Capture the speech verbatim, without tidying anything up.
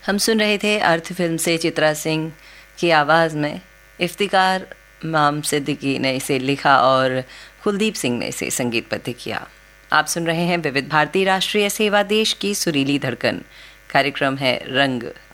हम सुन रहे थे अर्थ फिल्म से चित्रा सिंह की आवाज़ में। इफ्तिकार माम सिद्दीकी ने इसे लिखा और कुलदीप सिंह ने इसे संगीतबद्ध किया। आप सुन रहे हैं विविध भारती राष्ट्रीय सेवा देश की सुरीली धड़कन। कार्यक्रम है रंग।